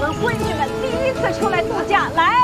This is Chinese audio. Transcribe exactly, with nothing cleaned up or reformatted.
们闺女们第一次出来度假，来。